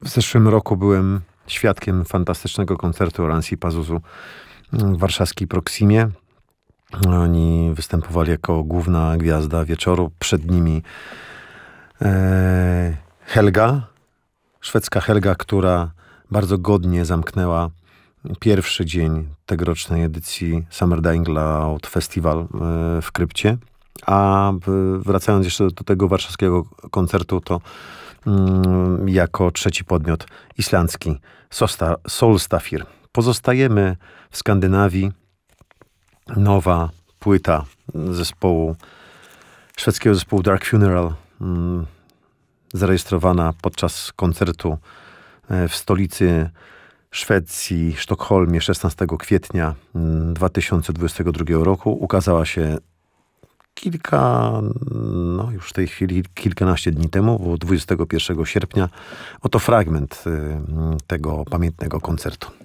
W zeszłym roku byłem świadkiem fantastycznego koncertu Oransi Pazuzu w warszawskiej Proximie. Oni występowali jako główna gwiazda wieczoru. Przed nimi Helga, szwedzka Helga, która bardzo godnie zamknęła pierwszy dzień tegorocznej edycji Summer Dying Loud Festival w Krypcie. A wracając jeszcze do tego warszawskiego koncertu, to jako trzeci podmiot islandzki Solstafir. Pozostajemy w Skandynawii. Nowa płyta szwedzkiego zespołu Dark Funeral, zarejestrowana podczas koncertu w stolicy Szwecji, Sztokholmie 16 kwietnia 2022 roku. Ukazała się już w tej chwili kilkanaście dni temu, bo 21 sierpnia. Oto fragment tego pamiętnego koncertu.